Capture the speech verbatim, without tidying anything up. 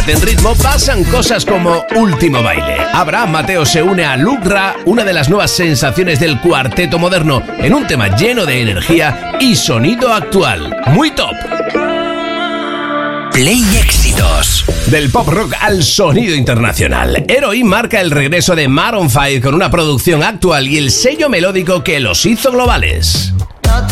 ponerte en ritmo, pasan cosas como Último Baile. Abraham Mateo se une a Lucra, una de las nuevas sensaciones del cuarteto moderno, en un tema lleno de energía y sonido actual. Muy top. Play Éxitos. Del pop rock al sonido internacional, Heroin marca el regreso de Maroon cinco con una producción actual y el sello melódico que los hizo globales.